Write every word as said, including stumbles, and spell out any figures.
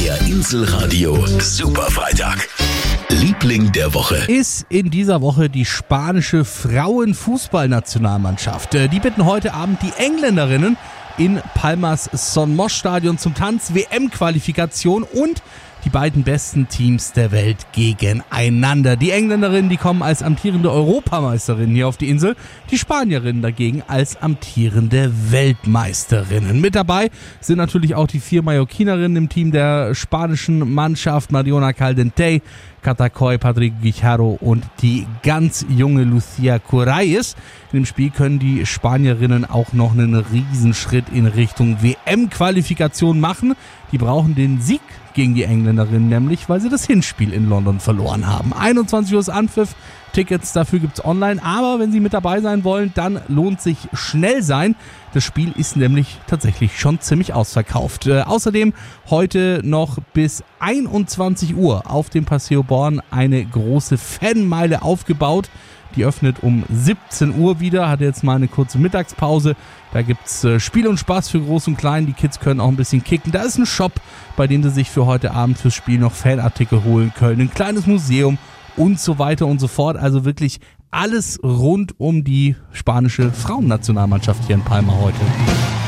Der Inselradio Superfreitag. Liebling der Woche. Ist in dieser Woche die spanische Frauenfußballnationalmannschaft. Die bitten heute Abend die Engländerinnen in Palmas Son Mos Stadion zum Tanz, W M-Qualifikation und die beiden besten Teams der Welt gegeneinander. Die Engländerinnen, die kommen als amtierende Europameisterinnen hier auf die Insel, die Spanierinnen dagegen als amtierende Weltmeisterinnen. Mit dabei sind natürlich auch die vier Mallorquinerinnen im Team der spanischen Mannschaft, Mariona Caldentey, Catacoy, Patrick Guijarro und die ganz junge Lucia Corrales. In dem Spiel können die Spanierinnen auch noch einen Riesenschritt in Richtung W M-Qualifikation machen. Die brauchen den Sieg gegen die Engländerinnen nämlich, weil sie das Hinspiel in London verloren haben. einundzwanzig Uhr ist Anpfiff, Tickets dafür gibt's online, aber wenn Sie mit dabei sein wollen, dann lohnt sich schnell sein. Das Spiel ist nämlich tatsächlich schon ziemlich ausverkauft. Äh, außerdem heute noch bis einundzwanzig Uhr auf dem Paseo Born eine große Fanmeile aufgebaut. Die öffnet um siebzehn Uhr wieder, hat jetzt mal eine kurze Mittagspause. Da gibt's äh, Spiel und Spaß für Groß und Klein. Die Kids können auch ein bisschen kicken. Da ist ein Shop, bei dem sie sich für heute Abend fürs Spiel noch Fanartikel holen können. Ein kleines Museum und so weiter und so fort. Also wirklich alles rund um die spanische Frauennationalmannschaft hier in Palma heute.